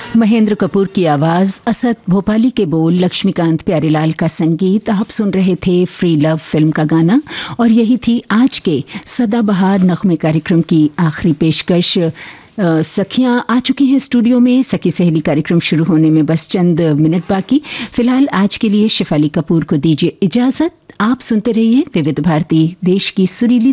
महेंद्र कपूर की आवाज, असद भोपाली के बोल, लक्ष्मीकांत प्यारेलाल का संगीत। आप सुन रहे थे फ्री लव फिल्म का गाना और यही थी आज के सदाबहार नगमे कार्यक्रम की आखिरी पेशकश। सखियां आ चुकी हैं स्टूडियो में। सखी सहेली कार्यक्रम शुरू होने में बस चंद मिनट बाकी। फिलहाल आज के लिए शेफाली कपूर को दीजिए इजाजत। आप सुनते रहिए विविध भारती, देश की सुरीली